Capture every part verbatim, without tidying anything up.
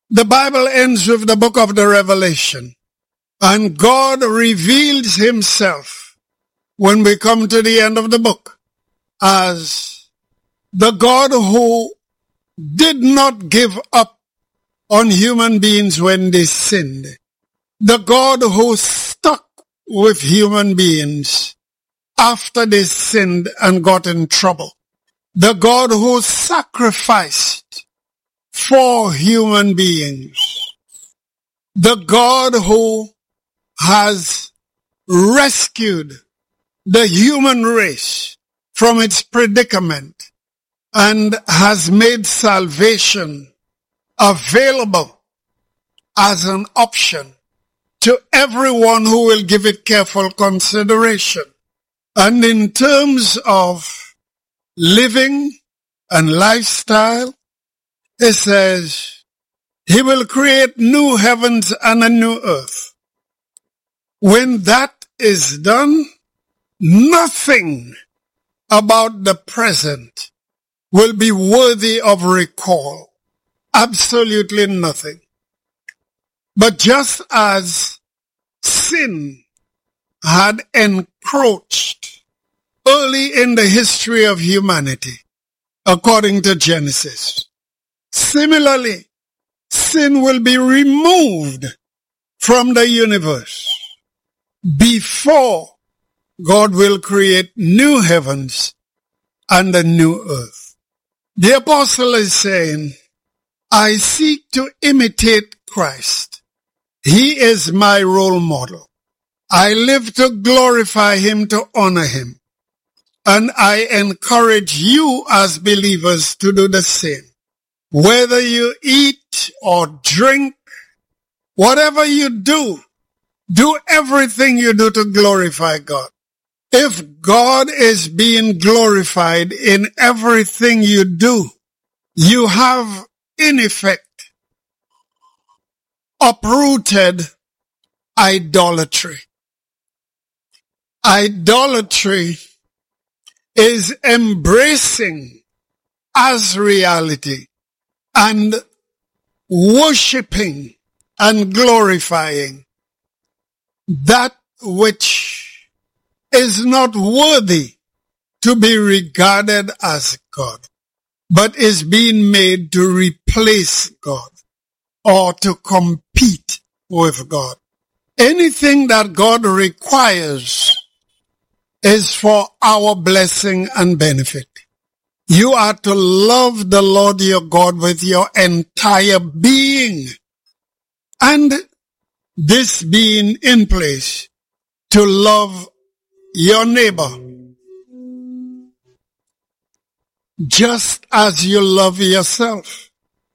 The Bible ends with the book of the Revelation. And God reveals himself when we come to the end of the book as the God who did not give up on human beings when they sinned. The God who stuck with human beings after they sinned and got in trouble. The God who sacrificed for human beings. The God who has rescued the human race from its predicament and has made salvation available as an option to everyone who will give it careful consideration. And in terms of living and lifestyle, it says he will create new heavens and a new earth. When that is done, nothing about the present will be worthy of recall. Absolutely nothing. But just as sin had encroached early in the history of humanity, according to Genesis, similarly, sin will be removed from the universe before God will create new heavens and a new earth. The apostle is saying, I seek to imitate Christ. He is my role model. I live to glorify him, to honor him. And I encourage you as believers to do the same. Whether you eat or drink, whatever you do, do everything you do to glorify God. If God is being glorified in everything you do, you have, in effect, uprooted idolatry. Idolatry is embracing as reality and worshiping and glorifying that which is not worthy to be regarded as God, but is being made to replace God or to compete with God. Anything that God requires is for our blessing and benefit. You are to love the Lord your God with your entire being, and this being in place, to love your neighbor just as you love yourself.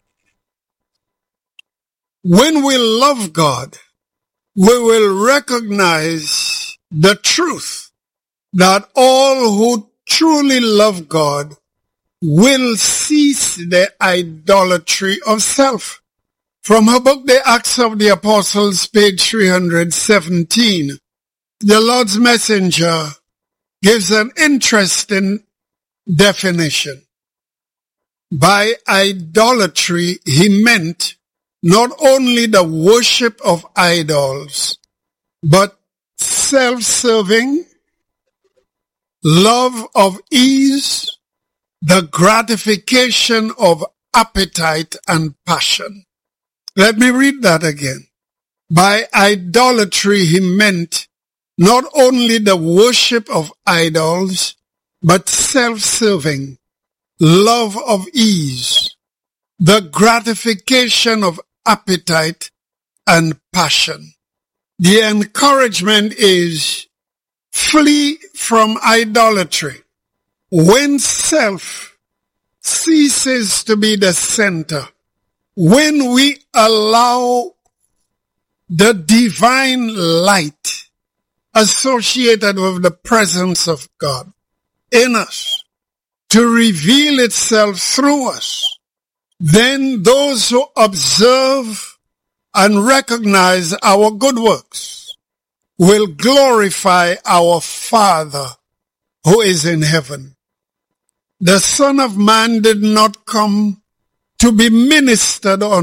When we love God, we will recognize the truth that all who truly love God will cease the idolatry of self. From her book, The Acts of the Apostles, page three hundred seventeen, the Lord's Messenger gives an interesting definition. By idolatry, he meant not only the worship of idols, but self-serving, love of ease, the gratification of appetite and passion. Let me read that again. By idolatry, he meant not only the worship of idols, but self-serving, love of ease, the gratification of appetite and passion. The encouragement is flee from idolatry. When self ceases to be the center, when we allow the divine light associated with the presence of God in us to reveal itself through us, then those who observe and recognize our good works will glorify our Father who is in heaven. The Son of Man did not come to be ministered on